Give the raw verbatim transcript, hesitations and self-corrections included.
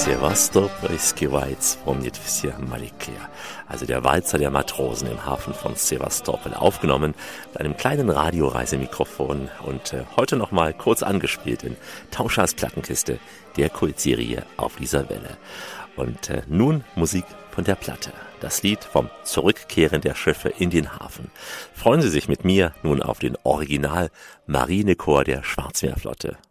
Sevastopolski Walz pomnit все моряки. Also der Walzer der Matrosen im Hafen von Sevastopol, aufgenommen mit einem kleinen Radioreisemikrofon und äh, heute nochmal kurz angespielt in Tauschers Plattenkiste, der Kultserie Auf dieser Welle. Und äh, nun Musik von der Platte. Das Lied vom Zurückkehren der Schiffe in den Hafen. Freuen Sie sich mit mir nun auf den Original Marinechor der Schwarzmeerflotte.